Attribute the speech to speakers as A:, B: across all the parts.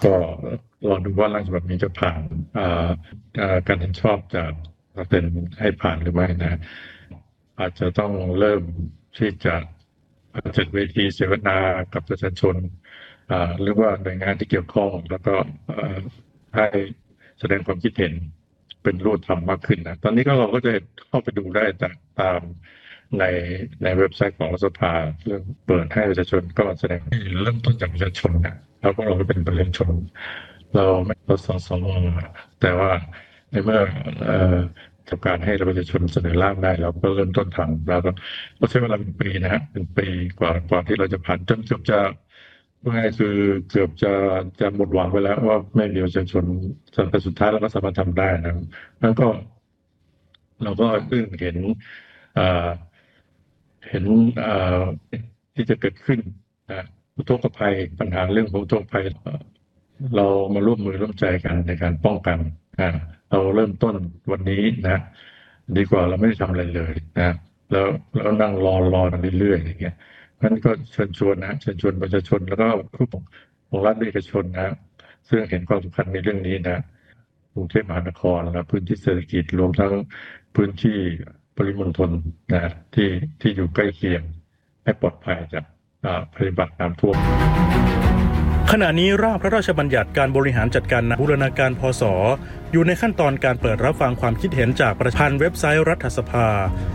A: ก็รอดูว่าร่างฉบับนี้จะผ่านการเห็นชอบจากเป็นให้ผ่านหรือไม่นะอาจจะต้องเริ่มที่จะจัดเวทีเสวนากับประชาชนหรือว่าหน่วยงานที่เกี่ยวข้องแล้วก็ให้แสดงความคิดเห็นเป็นรูปธรรมมากขึ้นนะตอนนี้ก็เราก็จะเข้าไปดูได้ตามในเว็บไซต์ของรัฐสภาเรื่องเปิดให้ประชาชนก็แสดงเริ่มต้นจากประชาชนนะแล้วก็เราก็เป็นประชาชนเราไม่เราสแต่ว่าในเมื่อทำการให้ประชาชนเสนอร่างได้เราก็เริ่มต้นทำแล้วก็ใช้เวลาเป็นปีนะฮะเป็นปีกว่าที่เราจะผ่านจนเกือบจะว่าไงคือเกือบจะหมดหวังไปแล้วว่าไม่มีประชาชนแต่สุดท้ายเราก็สามารถทำได้นะแล้วก็เราก็เพิ่งเห็นเอ่อเห็นเอ่อที่จะเกิดขึ้นนะอุทกภัยปัญหาเรื่องของอุทกภัยเรามาร่วมมือร่วมใจกันในการป้องกันอ่าเราเริ่มต้นวันนี้นะดีกว่าเราไม่ได้ทำอะไรเลยนะแล้วนั่งรอกันเรื่อยๆอย่างเงี้ยนั้นก็เชิญชวนนะเชิญชวนประชาชนแล้วก็ผู้ของรัฐและเอกชนนะซึ่งเห็นความสำคัญในเรื่องนี้นะกรุงเทพมหานครและพื้นที่เศรษฐกิจรวมทั้งพื้นที่ปริมณฑลนะที่อยู่ใกล้เคียงให้ปลอดภัยจากภัยพิบัติน้ำท่วม
B: ขณะนี้ร่างพระราชบัญญัติการบริหารจัดการน้ำบูรณาการพศอยู่ในขั้นตอนการเปิดรับฟังความคิดเห็นจากประธานเว็บไซต์รัฐสภา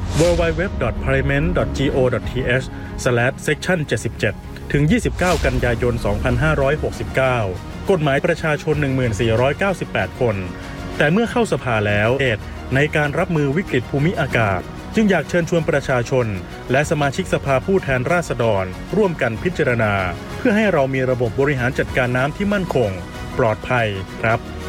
B: www.parliament.go.th/section 77ถึง29 กันยายน 2569 กฎหมายประชาชน 1498 คน แต่เมื่อเข้าสภาแล้วในการรับมือวิกฤตภูมิอากาศจึงอยากเชิญชวนประชาชนและสมาชิกสภาผู้แทนราษฎรร่วมกันพิจารณาเพื่อให้เรามีระบบบริหารจัดการน้ำที่มั่นคงปลอดภัยครับ